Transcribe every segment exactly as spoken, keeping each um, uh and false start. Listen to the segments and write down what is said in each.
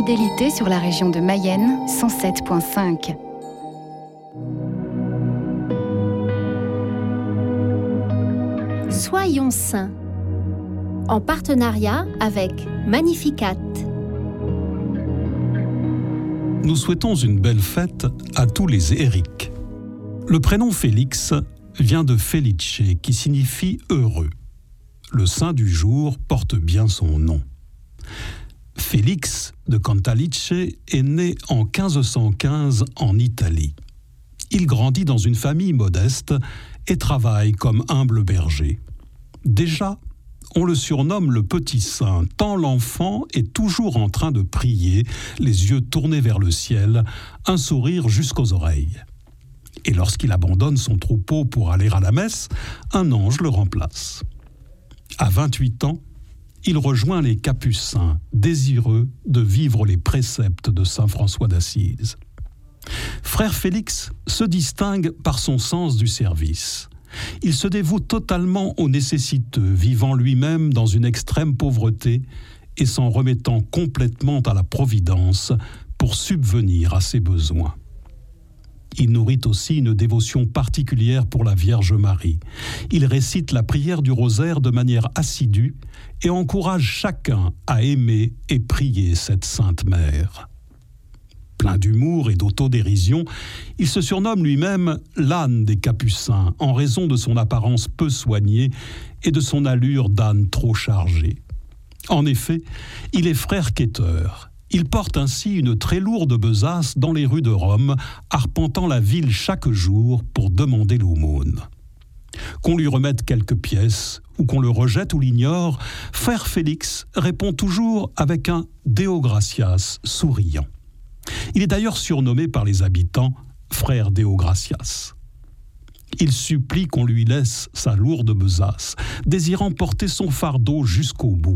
fidélité sur la région de Mayenne, cent sept virgule cinq. Soyons saints, en partenariat avec Magnificat. Nous souhaitons une belle fête à tous les Éric. Le prénom Félix vient de Felice, qui signifie heureux. Le saint du jour porte bien son nom. Félix de Cantalice est né en quinze cent quinze en Italie. Il grandit dans une famille modeste et travaille comme humble berger. Déjà, on le surnomme le petit saint, tant l'enfant est toujours en train de prier, les yeux tournés vers le ciel, un sourire jusqu'aux oreilles. Et lorsqu'il abandonne son troupeau pour aller à la messe, un ange le remplace. À vingt-huit ans, il rejoint les Capucins, désireux de vivre les préceptes de saint François d'Assise. Frère Félix se distingue par son sens du service. Il se dévoue totalement aux nécessiteux, vivant lui-même dans une extrême pauvreté et s'en remettant complètement à la Providence pour subvenir à ses besoins. Il nourrit aussi une dévotion particulière pour la Vierge Marie. Il récite la prière du rosaire de manière assidue et encourage chacun à aimer et prier cette Sainte Mère. Plein d'humour et d'autodérision, il se surnomme lui-même l'âne des Capucins en raison de son apparence peu soignée et de son allure d'âne trop chargé. En effet, il est frère quêteur. Il porte ainsi une très lourde besace dans les rues de Rome, arpentant la ville chaque jour pour demander l'aumône. Qu'on lui remette quelques pièces, ou qu'on le rejette ou l'ignore, frère Félix répond toujours avec un « Deo gratias » souriant. Il est d'ailleurs surnommé par les habitants « frère Deo gratias ». Il supplie qu'on lui laisse sa lourde besace, désirant porter son fardeau jusqu'au bout.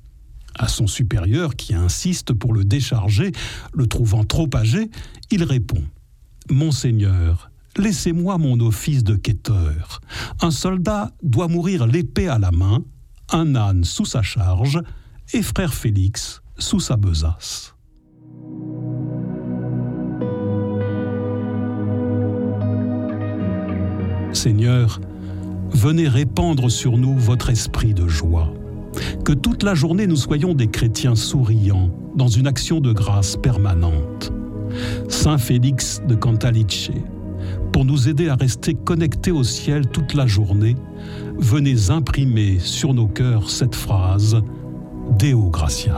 À son supérieur, qui insiste pour le décharger, le trouvant trop âgé, il répond « Monseigneur, laissez-moi mon office de quêteur. Un soldat doit mourir l'épée à la main, un âne sous sa charge et frère Félix sous sa besace. » Seigneur, venez répandre sur nous votre esprit de joie. Que toute la journée nous soyons des chrétiens souriants, dans une action de grâce permanente. Saint Félix de Cantalice, pour nous aider à rester connectés au ciel toute la journée, venez imprimer sur nos cœurs cette phrase « Deo gratias ».